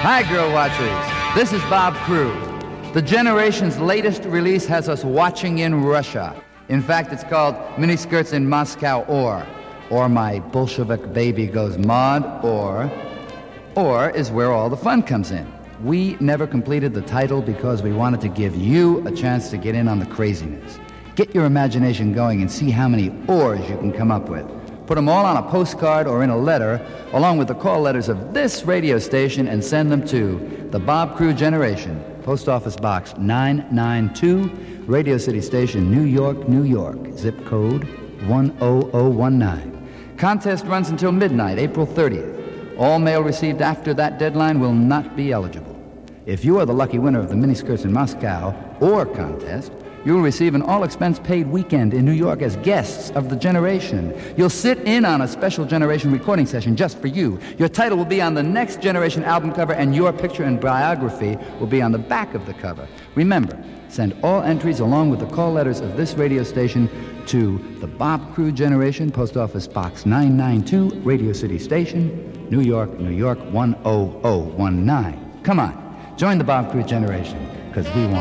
Hi, Girl Watchers. This is Bob Crew. The Generation's latest release has us watching in Russia. In fact, it's called Miniskirts in Moscow or My Bolshevik Baby Goes Mod, or is where all the fun comes in. We never completed the title because we wanted to give you a chance to get in on the craziness. Get your imagination going and see how many ors you can come up with. Put them all on a postcard or in a letter, along with the call letters of this radio station, and send them to the Bob Crew Generation, Post Office Box 992, Radio City Station, New York, New York, zip code 10019. Contest runs until midnight, April 30th. All mail received after that deadline will not be eligible. If you are the lucky winner of the Miniskirts in Moscow or contest, you will receive an all-expense-paid weekend in New York as guests of the Generation. You'll sit in on a special Generation recording session just for you. Your title will be on the next Generation album cover, and your picture and biography will be on the back of the cover. Remember, send all entries along with the call letters of this radio station to the Bob Crew Generation, Post Office Box 992, Radio City Station, New York, New York, 10019. Come on, join the Bob Crew Generation, because we want